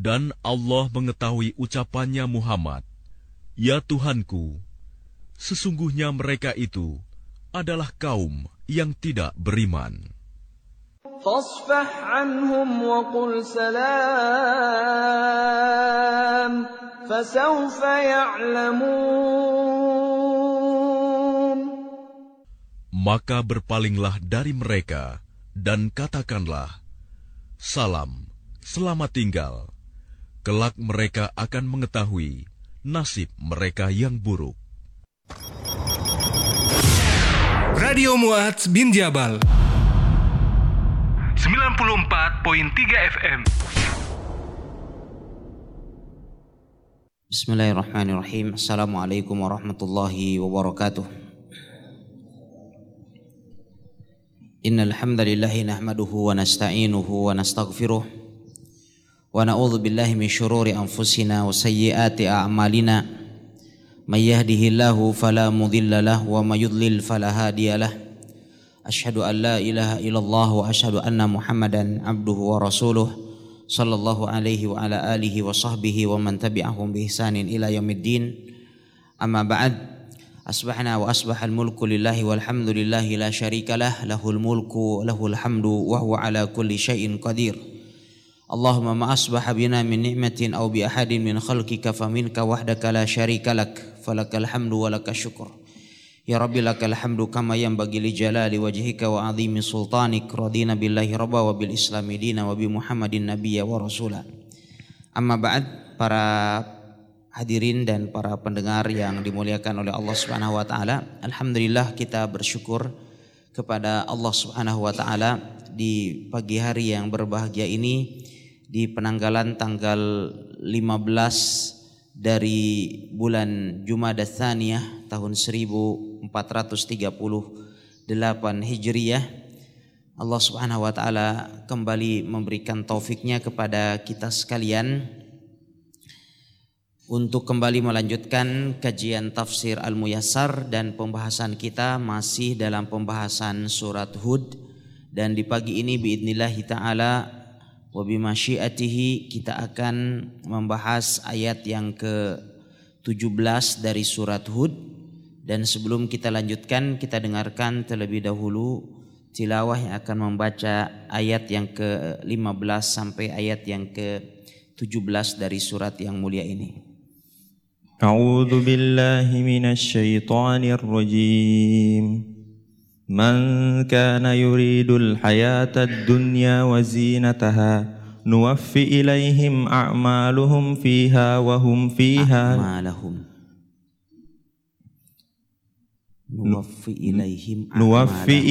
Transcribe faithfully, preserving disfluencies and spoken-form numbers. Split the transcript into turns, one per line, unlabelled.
Dan Allah mengetahui ucapannya Muhammad, "Ya Tuhanku, sesungguhnya mereka itu adalah kaum yang tidak beriman."
فاصفح عنهم وقل سلام فسوف يعلمون.
Maka berpalinglah dari mereka dan katakanlah, "Salam, selamat tinggal." Kelak mereka akan mengetahui nasib mereka yang buruk.
Radio Mu'adz bin Jabal sembilan puluh empat koma tiga F M.
Bismillahirrahmanirrahim. Assalamualaikum warahmatullahi wabarakatuh. Innal hamdalillahi nahmaduhu wa nasta'inuhu wa nastaghfiruh wa na'udzu billahi min syururi anfusina wa sayyiati a'malina. May yahdihillahu fala mudilla lahu wa may yudlil fala hadiyalah. Asyhadu an la ilaha illallah wa asyhadu anna Muhammadan abduhu wa rasuluh sallallahu alaihi wa ala alihi wa sahbihi wa man tabi'ahum bi ihsanin ila yaumiddin. Amma ba'd. Asbahna wa asbahal mulku lillahi walhamdulillahi la syarikalah, lahul mulku lahul hamdu wa huwa ala kulli syai'in qadir. Allahumma ma asbaha bina min ni'matin aw bi ahadin min khalqika faminka wahdaka la syarikalak falakal hamdu wa lakas syukur. Ya Rabbi lakal hamdu kama yanbaghi li jalali wajhika wa azimi sultanik. Radina billahi rabba wa bil islami dina wa bi Muhammadin nabiyya wa rasula. Amma ba'd. Para hadirin dan para pendengar yang dimuliakan oleh Allah Subhanahu wa taala, alhamdulillah kita bersyukur kepada Allah Subhanahu wa taala di pagi hari yang berbahagia ini, di penanggalan tanggal lima belas dari bulan Jumadats Tsaniyah tahun seribu empat ratus tiga puluh delapan Hijriyah. Allah Subhanahu wa taala kembali memberikan taufiknya kepada kita sekalian untuk kembali melanjutkan kajian tafsir Al-Muyassar, dan pembahasan kita masih dalam pembahasan surat Hud. Dan di pagi ini biidznillah ta'ala wa bimasyiatihi kita akan membahas ayat yang ke tujuh belas dari surat Hud. Dan sebelum kita lanjutkan, kita dengarkan terlebih dahulu tilawah yang akan membaca ayat yang ke lima belas sampai ayat yang ke tujuh belas dari surat yang mulia ini.
A'udzu billahi minasy syaithanir rajim. Man kana yuridul hayatad dunya wa zinataha nuwaffi ilaihim a'maluhum fiha wa hum fiha
a'malahum nuwaffi ilaihim
nuwaffi